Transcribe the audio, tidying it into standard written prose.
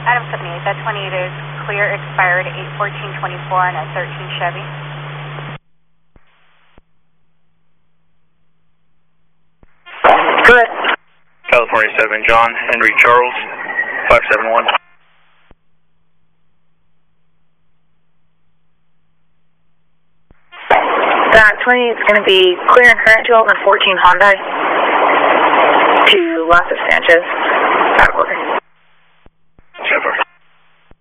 Item 78, that 28 is clear, expired 8/14/24 on a 13 Chevy. Good. California 7, John Henry Charles, 571. That 28 is going to be clear and current 2014 Hyundai to Las Sanchez.